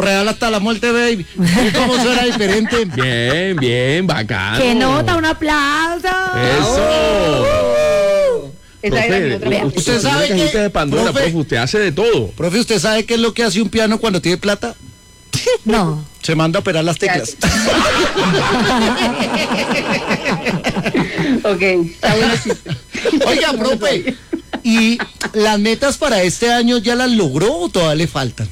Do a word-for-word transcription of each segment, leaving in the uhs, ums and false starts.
real hasta la muerte, baby. ¿Cómo suena diferente? Bien, bien, bacano. ¡Qué nota! ¡Un aplauso! Eso. Esa era mi otra Profe, pregunta. usted usted sabe sabe que- de Pandora, profe. profe, usted hace de todo. Profe, ¿usted sabe qué es lo que hace un piano cuando tiene plata? No. Se manda a operar las teclas. Ok, está bueno el chiste. Oiga, profe, ¿y las metas para este año ya las logró o todavía le faltan?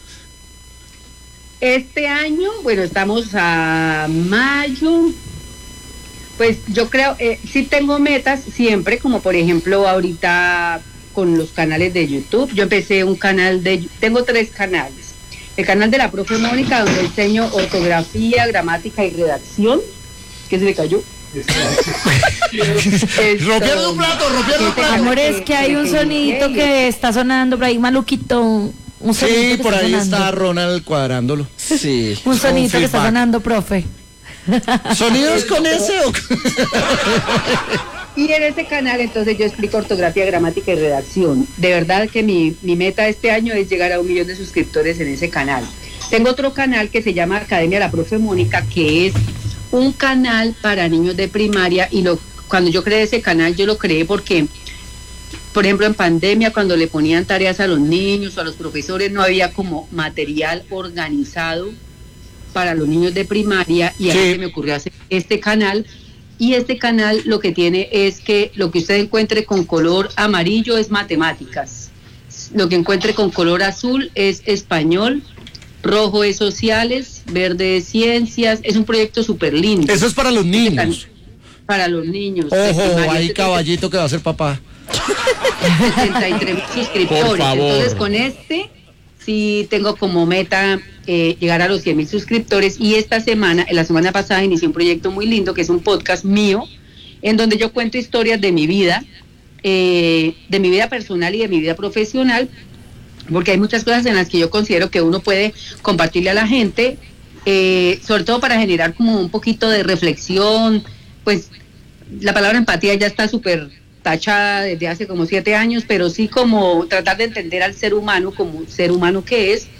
Este año, bueno, estamos a mayo. Pues yo creo, eh, sí tengo metas siempre, como por ejemplo ahorita con los canales de YouTube. Yo empecé un canal de, tengo tres canales. El canal de la profe Mónica, donde enseño ortografía, gramática y redacción. ¿Qué se le cayó? Rompiendo un plato, rompiendo un plato. Amor, es que hay un sonito que está sonando por ahí, maluquito. Un sonito Sí, que por ahí sonando. está Ronald cuadrándolo. Sí. Un sonito que está feedback. sonando, profe. ¿Sonidos con ese o Y en ese canal entonces yo explico ortografía, gramática y redacción. De verdad que mi, mi meta este año es llegar a un millón de suscriptores en ese canal. Tengo otro canal que se llama Academia La Profe Mónica, que es un canal para niños de primaria, y lo cuando yo creé ese canal yo lo creé porque, por ejemplo, en pandemia, cuando le ponían tareas a los niños o a los profesores, no había como material organizado para los niños de primaria, y a mí Sí. se me ocurrió hacer este canal. Y este canal lo que tiene es que lo que usted encuentre con color amarillo es matemáticas, lo que encuentre con color azul es español, rojo es sociales, verde es ciencias. Es un proyecto súper lindo eso es para los niños? para los niños. de Ojo, primaria. ahí Este caballito que va a ser papá. sesenta y tres mil suscriptores. Por favor. Entonces con este sí tengo como meta eh, llegar a los cien mil suscriptores, y esta semana, la semana pasada inicié un proyecto muy lindo que es un podcast mío en donde yo cuento historias de mi vida, eh, de mi vida personal y de mi vida profesional, porque hay muchas cosas en las que yo considero que uno puede compartirle a la gente, eh, sobre todo para generar como un poquito de reflexión. Pues la palabra empatía ya está súper tachada desde hace como siete años, pero sí como tratar de entender al ser humano como ser humano que es,